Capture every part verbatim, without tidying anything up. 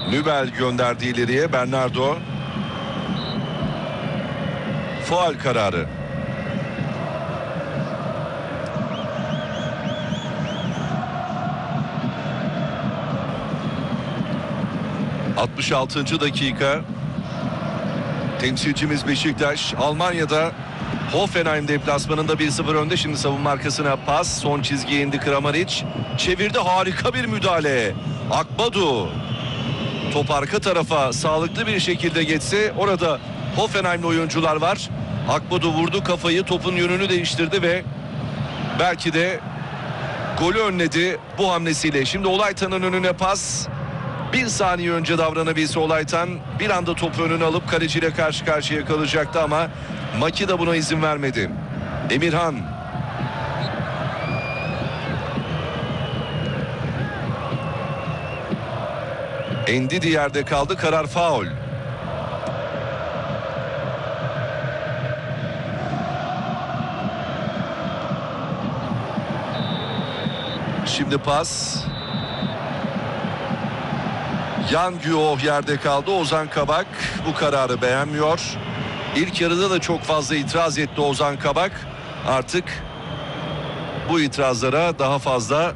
Nübel gönderdi ileriye. Bernardo. Faul kararı. altmış altıncı dakika. Temsilcimiz Beşiktaş Almanya'da Hoffenheim deplasmanında bir sıfır önde. Şimdi savunma arkasına pas. Son çizgiye indi Kramaric. Çevirdi, harika bir müdahale. Akbadu. Top arka tarafa sağlıklı bir şekilde geçse, orada Hoffenheim'li oyuncular var. Akbadu vurdu kafayı, topun yönünü değiştirdi ve belki de golü önledi bu hamlesiyle. Şimdi Olaytan'ın önüne pas. Bir saniye önce davranabilse Olaytan bir anda topu önüne alıp kaleciyle karşı karşıya kalacaktı ama Maki da buna izin vermedi. Emirhan. Endidi yerde kaldı, karar faul. Şimdi pas. Yan Güoh yerde kaldı. Ozan Kabak bu kararı beğenmiyor. İlk yarıda da çok fazla itiraz etti Ozan Kabak. Artık bu itirazlara daha fazla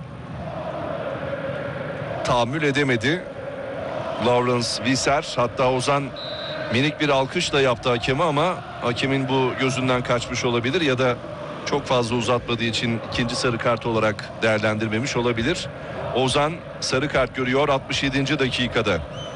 tahammül edemedi Lawrence Visser. Hatta Ozan minik bir alkışla yaptı hakeme ama hakemin bu gözünden kaçmış olabilir ya da çok fazla uzatmadığı için ikinci sarı kart olarak değerlendirmemiş olabilir. Ozan sarı kart görüyor altmış yedinci dakikada.